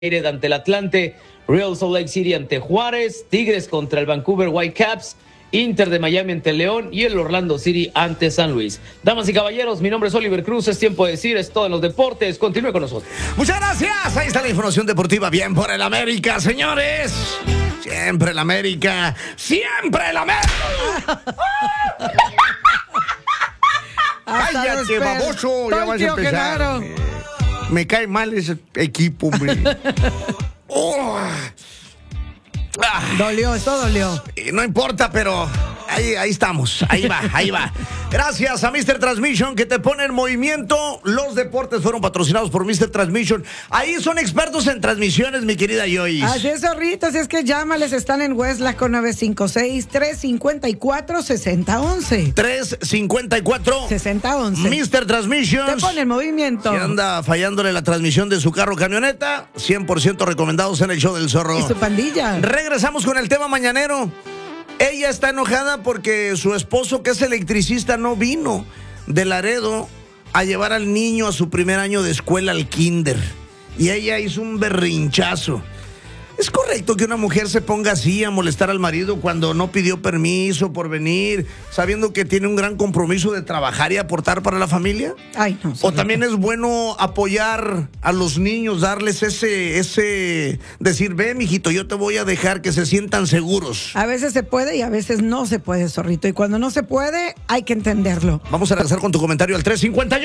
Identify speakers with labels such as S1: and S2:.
S1: ante el Atlante, Real Salt Lake City ante Juárez, Tigres contra el Vancouver Whitecaps, Inter de Miami ante León y el Orlando City ante San Luis. Damas y caballeros, mi nombre es Oliver Cruz, es tiempo de decir, es todo en los deportes, continúe con nosotros.
S2: Muchas gracias, ahí está la información deportiva, bien por el América, señores. Siempre el América, siempre el América. Cállate, baboso, ya vas a empezar. Me cae mal ese equipo, hombre.
S3: Dolió, esto dolió.
S2: No importa, pero ahí estamos. Ahí va. Gracias a Mr. Transmission que te pone en movimiento. Los deportes fueron patrocinados por Mr. Transmission. Ahí son expertos en transmisiones, mi querida Joyce.
S3: Así es, zorritos, es que llámales, están en Westlack con 956-354-6011.
S2: 354-6011. Mr. Transmission.
S3: Te pone en movimiento.
S2: Si anda fallándole la transmisión de su carro o camioneta, 100% recomendados en el show del Zorro.
S3: Y su pandilla.
S2: Regresamos con el tema mañanero. Ella está enojada porque su esposo, que es electricista, no vino de Laredo a llevar al niño a su primer año de escuela al kinder. Y ella hizo un berrinchazo. ¿Es correcto que una mujer se ponga así a molestar al marido cuando no pidió permiso por venir, sabiendo que tiene un gran compromiso de trabajar y aportar para la familia?
S3: Ay, no.
S2: ¿O también es bueno apoyar a los niños, darles ese decir, ve, mijito, yo te voy a dejar que se sientan seguros?
S3: A veces se puede y a veces no se puede, zorrito. Y cuando no se puede, hay que entenderlo.
S2: Vamos a regresar con tu comentario al 350.